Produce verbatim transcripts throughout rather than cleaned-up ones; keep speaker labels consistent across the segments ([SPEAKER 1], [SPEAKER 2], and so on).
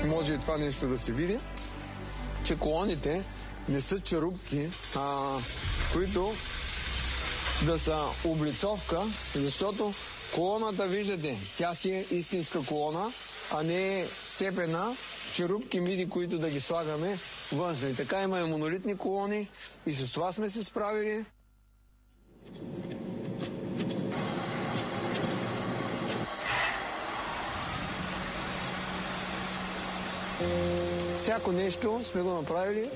[SPEAKER 1] може и това нещо да се види, че колоните не са черупки, а, които да са облицовка, защото колоната, виждате, тя си е истинска колона, а не е сцепена черупки миди, които да ги слагаме външно. И така имаме монолитни колони и с това сме се справили. Всяко нещо сме го направили.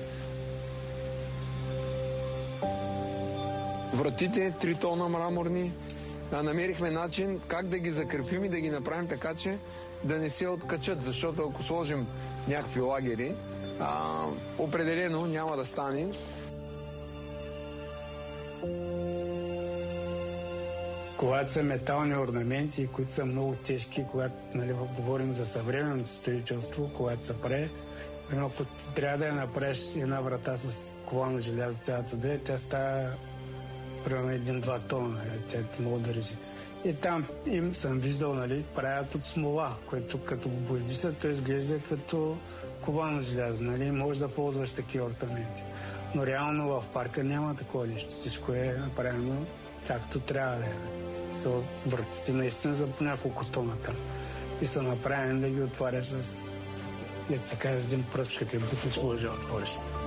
[SPEAKER 1] Вратите, три тона мраморни. А намерихме начин как да ги закрепим и да ги направим така, че да не се откачат, защото ако сложим някакви лагери, а, определено няма да стане.
[SPEAKER 2] Когато са метални орнаменти, които са много тежки, когато, нали, говорим за съвременното строителство, когато се прави, ако трябва да я направиш една врата с ковано желязо цялата да е, тя става примерно един-два тона, нали, тя много държи. И там им съм виждал, нали, правят от смола, което като го боядисат, то изглежда като ковано желязо, нали, може да ползваш такива орнаменти. Но реално в парка няма такова нещо, всичко е направено както трябва да е. Вратите наистина за по няколко тона там. И са направени да ги отваряш с, да се казва, един пръст, като бутиш, може да отвориш.